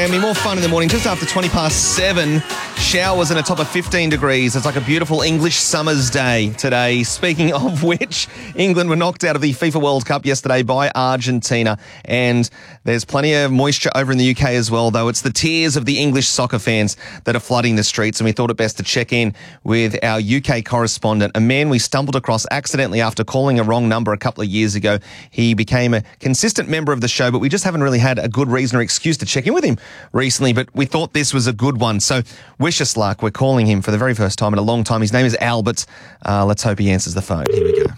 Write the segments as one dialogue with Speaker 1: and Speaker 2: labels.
Speaker 1: And more fun in the morning, just after 7:20. Showers and a top of 15 degrees. It's like a beautiful English summer's day today. Speaking of which, England were knocked out of the FIFA World Cup yesterday by Argentina. And there's plenty of moisture over in the UK as well, though. It's the tears of the English soccer fans that are flooding the streets. And we thought it best to check in with our UK correspondent, a man we stumbled across accidentally after calling a wrong number a couple of years ago. He became a consistent member of the show, but we just haven't really had a good reason or excuse to check in with him recently, but we thought this was a good one. So wish us luck. We're calling him for the very first time in a long time. His name is Albert. Let's hope he answers the phone. Here we go.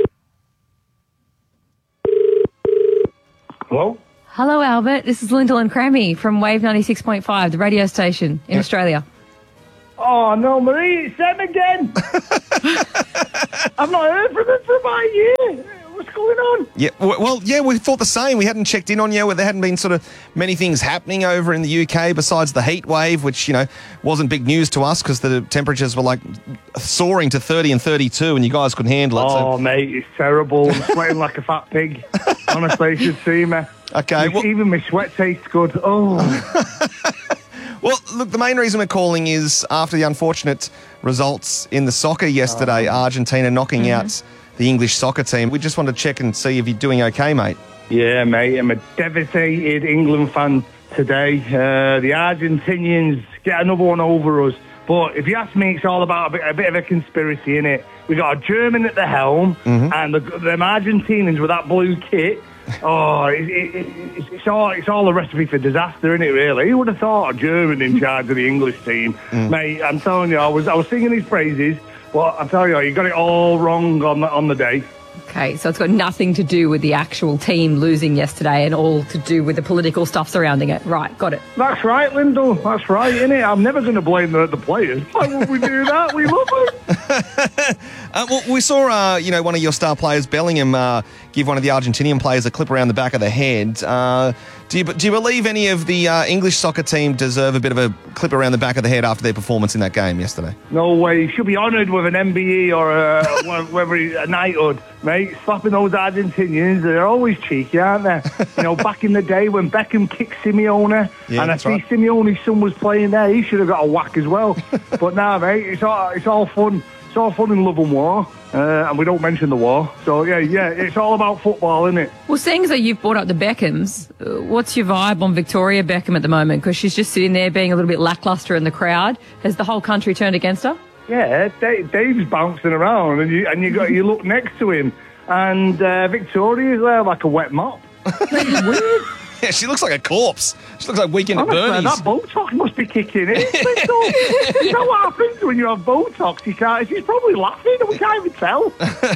Speaker 2: Hello?
Speaker 3: Hello, Albert. This is Lyndall and Crammy from Wave 96.5, the radio station in Australia.
Speaker 2: Oh, no, Marie, it's them again. I've not heard from them for about a year. What's going on?
Speaker 1: Yeah, well, we thought the same. We hadn't checked in on you. There hadn't been sort of many things happening over in the UK besides the heat wave, which, wasn't big news to us because the temperatures were like soaring to 30 and 32 and you guys couldn't handle it.
Speaker 2: Oh, mate, it's terrible. I'm sweating like a fat pig. Honestly, you should see me.
Speaker 1: Okay.
Speaker 2: Even my sweat tastes good. Oh.
Speaker 1: Well, look, the main reason we're calling is after the unfortunate results in the soccer yesterday, Argentina knocking out the English soccer team. We just want to check and see if you're doing okay, mate.
Speaker 2: Yeah, mate, I'm a devastated England fan today. The Argentinians get another one over us. But if you ask me, it's all about a bit of a conspiracy, innit? We got a German at the helm, and them Argentinians with that blue kit. Oh, it's all a recipe for disaster, isn't it, really? Who would have thought a German in charge of the English team? Mate, I'm telling you, I was singing his praises, but I'm telling you got it all wrong on the day.
Speaker 3: Okay, so it's got nothing to do with the actual team losing yesterday and all to do with the political stuff surrounding it. Right, got it.
Speaker 2: That's right, Lyndall. That's right, innit? I'm never going to blame the players. Why would we do that? We love them.
Speaker 1: Well, we saw, one of your star players, Bellingham, give one of the Argentinian players a clip around the back of the head. Do you believe any of the English soccer team deserve a bit of a clip around the back of the head after their performance in that game yesterday?
Speaker 2: No way. He should be honoured with an MBE or a knighthood, mate. Slapping those Argentinians, they're always cheeky, aren't they? Back in the day when Beckham kicked Simeone, and I see Simeone's son was playing there, he should have got a whack as well. But now, mate, it's all fun. It's all fun in love and war, and we don't mention the war. So, yeah, it's all about football, isn't it?
Speaker 3: Well, seeing as though you've brought up the Beckhams, what's your vibe on Victoria Beckham at the moment? Because she's just sitting there being a little bit lacklustre in the crowd. Has the whole country turned against her?
Speaker 2: Yeah, Dave's bouncing around, and you look next to him, and Victoria's there like a wet mop. It's weird.
Speaker 1: Yeah, she looks like a corpse. She looks like Weekend at Bernie's.
Speaker 2: That Botox must be kicking in. You know what happens when you have Botox? She's probably laughing and we can't even tell.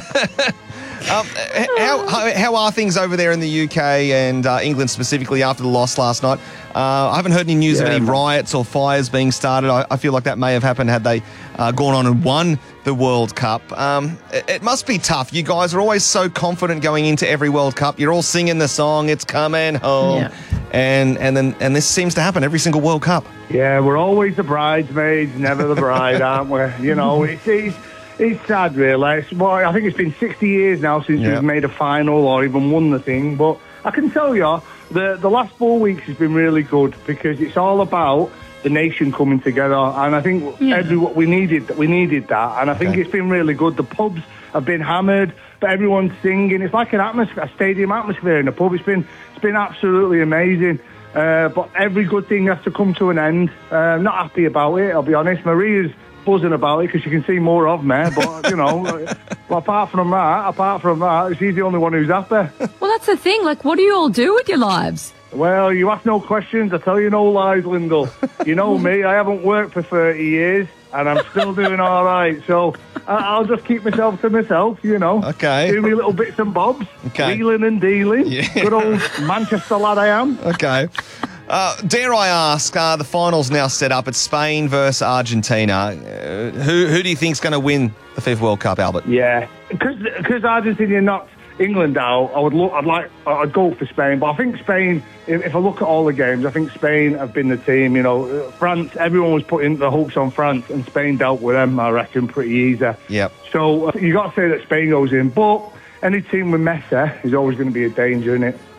Speaker 1: How are things over there in the UK and England specifically after the loss last night? I haven't heard any news of any riots or fires being started. I feel like that may have happened had they gone on and won the World Cup. It must be tough. You guys are always so confident going into every World Cup. You're all singing the song, "It's Coming Home." Yeah. And this seems to happen every single World Cup.
Speaker 2: Yeah, we're always the bridesmaids, never the bride, aren't we? It's sad, really. I think it's been 60 years now since we've made a final or even won the thing. But I can tell you, the last 4 weeks has been really good because it's all about the nation coming together. And I think we needed that. And I think it's been really good. The pubs have been hammered, but everyone's singing. It's like a stadium atmosphere in a pub. It's been absolutely amazing. But every good thing has to come to an end. Not happy about it, I'll be honest. Maria's buzzing about it because she can see more of me. But, well, apart from that, she's the only one who's happy.
Speaker 3: Well, that's the thing. Like, what do you all do with your lives?
Speaker 2: Well, you ask no questions, I tell you no lies, Lyndall. You know me, I haven't worked for 30 years and I'm still doing all right. So I'll just keep myself to myself,
Speaker 1: Okay.
Speaker 2: Do me little bits and bobs.
Speaker 1: Okay.
Speaker 2: Wheeling and dealing. Yeah. Good old Manchester lad I am.
Speaker 1: Okay. Dare I ask, the final's now set up. It's Spain versus Argentina. Who do you think's going to win the FIFA World Cup, Albert? Yeah,
Speaker 2: because Argentina knocked England out, I'd go for Spain. But I think Spain, if I look at all the games, I think Spain have been the team. France, everyone was putting the hopes on France, and Spain dealt with them, I reckon, pretty easy.
Speaker 1: Yep.
Speaker 2: So you got to say that Spain goes in, but any team with Messi is always going to be a danger, isn't it?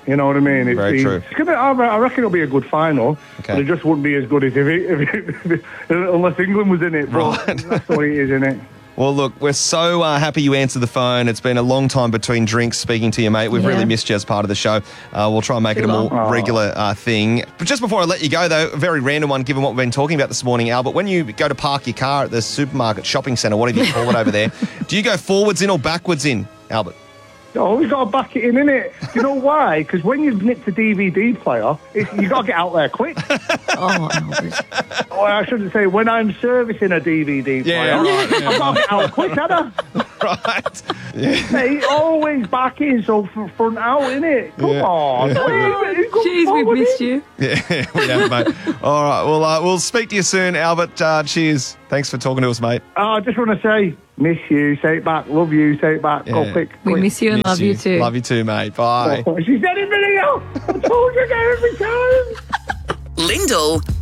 Speaker 2: You know what I mean?
Speaker 1: Very true.
Speaker 2: I reckon it'll be a good final,
Speaker 1: Okay.
Speaker 2: but it just wouldn't be as good as unless England was in it. But
Speaker 1: Right.
Speaker 2: that's the way it is, isn't it?
Speaker 1: Well, look, we're so happy you answered the phone. It's been a long time between drinks speaking to you, mate. We've
Speaker 3: Yeah.
Speaker 1: really missed you as part of the show. We'll try and make it a more
Speaker 2: long.
Speaker 1: regular thing. But just before I let you go, though, a very random one, given what we've been talking about this morning, Albert. When you go to park your car at the supermarket, shopping centre, whatever you call it over there, do you go forwards in or backwards in, Albert?
Speaker 2: Oh, you got to back it in, innit? You know why? Because when you've nicked a DVD player, you got to get out there quick.
Speaker 3: Oh, Albert.
Speaker 2: Or I shouldn't say, when I'm servicing a DVD player,
Speaker 1: right, yeah.
Speaker 2: I've got to get out quick, haven't I?
Speaker 1: Right. Yeah.
Speaker 2: Mate, always back in, so front out, innit? Come
Speaker 1: Yeah.
Speaker 2: on.
Speaker 3: Jeez, we've missed you.
Speaker 1: Yeah, we have, mate. All right, well, we'll speak to you soon, Albert. Cheers. Thanks for talking to us, mate.
Speaker 2: I just want to say, miss you, say it back, love you, say it back,
Speaker 1: Yeah.
Speaker 2: go quick.
Speaker 3: We miss you and
Speaker 1: Miss
Speaker 3: love you too.
Speaker 1: Love you too, mate. Bye.
Speaker 2: She said it, Billy. I told you again every time.
Speaker 4: Lyndall